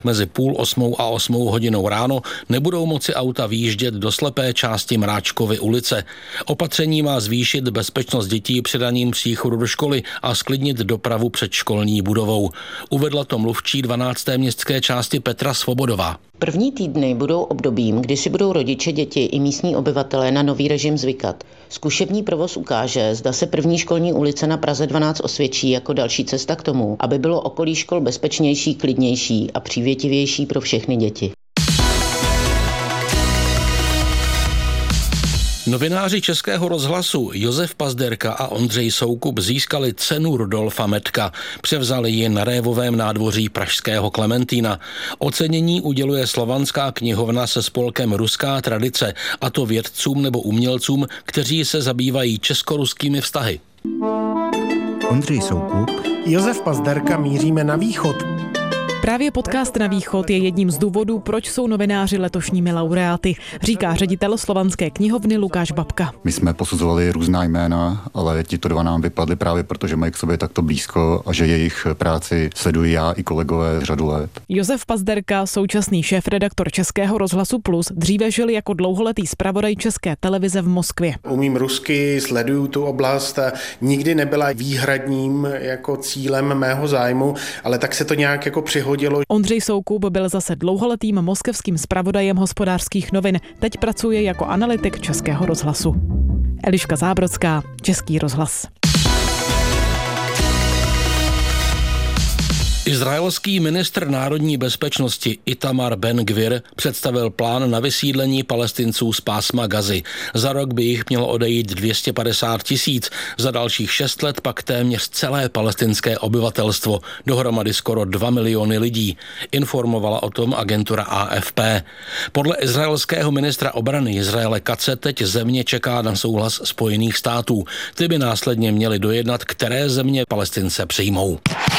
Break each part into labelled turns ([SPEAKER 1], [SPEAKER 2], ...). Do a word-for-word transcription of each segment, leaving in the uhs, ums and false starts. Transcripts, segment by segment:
[SPEAKER 1] Mezi půl osmou a osmou hodinou ráno nebudou moci auta výjíždět do slepé části Mráčkovy ulice. Opatření má zvýšit bezpečnost dětí předaním příchodu do školy a sklidnit dopravu před školní budovou. Uvedla to mluvčí dvanácté městské části Petra Svobodová.
[SPEAKER 2] První týdny budou obdobím, kdy si budou rodiče, děti i místní obyvatelé na nový režim zvykat. Zkušební provoz ukáže, zda se první školní ulice na Praze dvanáct osvědčí jako další cesta k tomu, aby bylo okolí škol bezpečnější, klidnější a přívětivější pro všechny děti.
[SPEAKER 1] Novináři Českého rozhlasu Josef Pazderka a Ondřej Soukup získali cenu Rudolfa Metka. Převzali ji na Révovém nádvoří pražského Klementína. Ocenění uděluje Slovanská knihovna se spolkem Ruská tradice, a to vědcům nebo umělcům, kteří se zabývají česko-ruskými vztahy.
[SPEAKER 3] Ondřej Soukup.
[SPEAKER 4] Josef Pazderka, míříme na východ.
[SPEAKER 5] Právě podcast Na východ je jedním z důvodů, proč jsou novináři letošními laureáty, říká ředitel Slovanské knihovny Lukáš Babka.
[SPEAKER 6] My jsme posuzovali různá jména, ale tito dva nám vypadli právě proto, že mají k sobě takto blízko a že jejich práci sleduji já i kolegové řadu let.
[SPEAKER 5] Josef Pazderka, současný šéfredaktor Českého rozhlasu Plus, dříve žil jako dlouholetý zpravodaj České televize v Moskvě.
[SPEAKER 4] Umím rusky, sleduju tu oblast, nikdy nebyla výhradním jako cílem mého zájmu, ale tak se to nějak jako přihodilo.
[SPEAKER 5] Ondřej Soukup byl zase dlouholetým moskevským zpravodajem Hospodářských novin. Teď pracuje jako analytik Českého rozhlasu. Eliška Zábrodská, Český rozhlas.
[SPEAKER 1] Izraelský ministr národní bezpečnosti Itamar Ben-Gvir představil plán na vysídlení Palestinců z pásma Gazy. Za rok by jich mělo odejít dvě stě padesát tisíc, za dalších šest let pak téměř celé palestinské obyvatelstvo, dohromady skoro dva miliony lidí, informovala o tom agentura A F P. Podle izraelského ministra obrany Izraele Katze teď země čeká na souhlas Spojených států. Ty by následně měly dojednat, které země Palestince přijmou.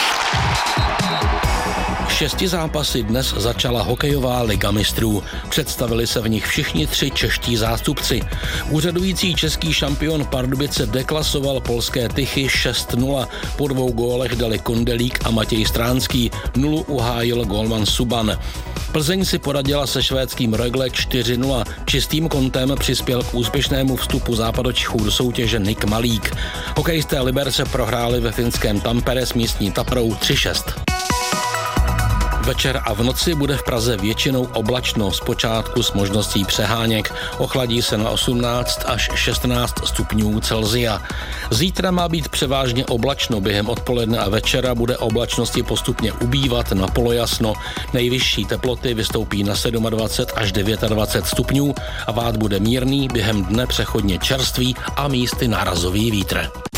[SPEAKER 1] Šesti zápasy dnes začala hokejová liga mistrů. Představili se v nich všichni tři čeští zástupci. Úřadující český šampion Pardubice deklasoval polské Tychy šest nula. Po dvou gólech dali Kondelík a Matěj Stránský. Nulu uhájil gólman Suban. Plzeň si poradila se švédským Rögle čtyři nula. Čistým kontem přispěl k úspěšnému vstupu Západočechů do soutěže Nick Malík. Hokejisté Liberce prohráli ve finském Tampere s místní Taprou tři šest. Večer a v noci bude v Praze většinou oblačno, zpočátku s možností přeháněk. Ochladí se na osmnáct až šestnáct stupňů Celsia. Zítra má být převážně oblačno, během odpoledne a večera bude oblačnosti postupně ubývat na polojasno. Nejvyšší teploty vystoupí na dvacet sedm až dvacet devět stupňů a vád bude mírný, během dne přechodně čerstvý a místy nárazový vítr.